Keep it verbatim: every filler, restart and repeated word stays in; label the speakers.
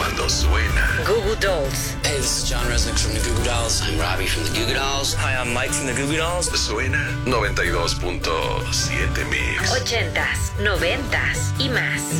Speaker 1: cuando suena.
Speaker 2: Goo Goo Dolls.
Speaker 3: Hey, this is John Resnick from the Goo Goo Dolls. I'm Robbie from the Goo Goo Dolls.
Speaker 4: Hi, I'm Mike from the Goo Goo Dolls.
Speaker 1: Suena noventa y dos punto siete Mix.
Speaker 2: Ochentas, noventas y más.